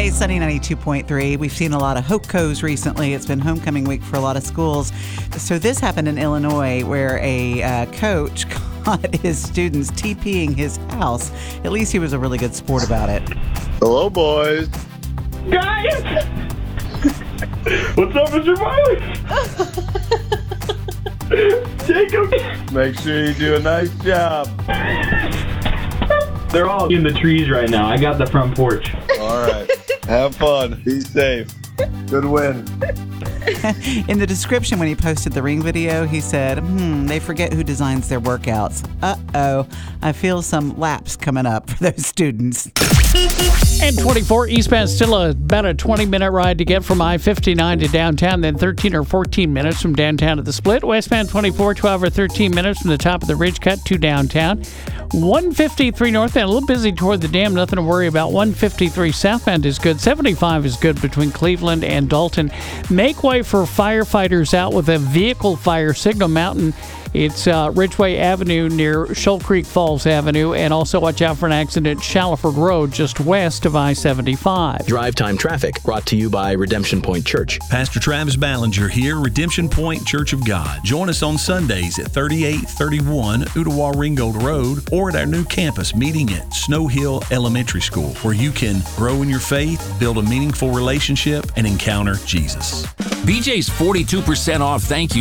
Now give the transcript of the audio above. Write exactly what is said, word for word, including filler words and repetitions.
Hey, Sunny ninety-two point three. We've seen a lot of Hokos recently. It's been homecoming week for a lot of schools. So this happened in Illinois where a uh, coach caught his students TPing his house. At least he was a really good sport about it. Hello, boys. Guys! What's up, Mister Miley? Jacob! Make sure you do a nice job. They're all in the trees right now. I got the front porch. All right. Have fun. Be safe. Good win. In the description when he posted the ring video, he said, hmm, they forget who designs their workouts. Uh-oh, I feel some laps coming up for those students. And twenty-four eastbound, still a, about a twenty-minute ride to get from I fifty-nine to downtown, then thirteen or fourteen minutes from downtown to the Split. Westbound twenty-four, twelve or thirteen minutes from the top of the Ridge Cut to downtown. one fifty-three northbound, a little busy toward the dam, nothing to worry about. one fifty-three southbound is good. seventy-five is good between Cleveland and Dalton. Make way for firefighters out with a vehicle fire. Signal Mountain, it's uh, Ridgeway Avenue near Shoal Creek Falls Avenue, and also watch out for an accident at Shallowford Road just west of I seventy-five. Drive Time Traffic brought to you by Redemption Point Church. Pastor Travis Ballinger here, Redemption Point Church of God. Join us on Sundays at thirty-eight thirty-one Ottawa Ringgold Road or at our new campus meeting at Snow Hill Elementary School, where you can grow in your faith, build a meaningful relationship, and encounter Jesus. B J's forty-two percent off thank you